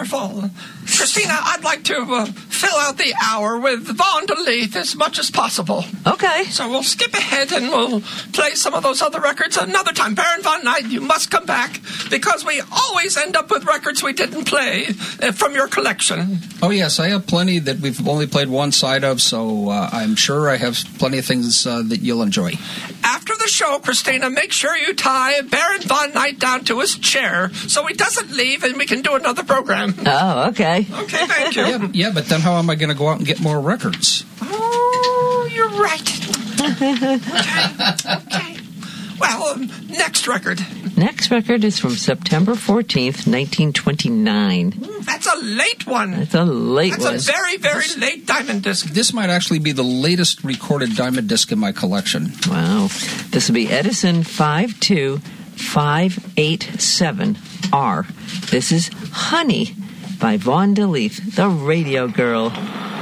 wonderful. Christina, I'd like to fill out the hour with Vaughn DeLeath as much as possible. Okay. So we'll skip ahead and we'll play some of those other records another time. Baron Von Knight, you must come back because we always end up with records we didn't play from your collection. Oh, yes, I have plenty that we've only played one side of, so I'm sure I have plenty of things that you'll enjoy. After the show, Christina, make sure you tie Baron Von Knight down to his chair so he doesn't leave and we can do another program. Oh, okay. Okay, thank you. Yeah, but then how am I going to go out and get more records? Oh, you're right. Okay. Well, next record. Next record is from September 14th, 1929. That's a late one. That's a late one. That's a very, very late diamond disc. This might actually be the latest recorded diamond disc in my collection. Wow. This will be Edison 52587R. This is Honey by Vaughn DeLeath, the Radio Girl.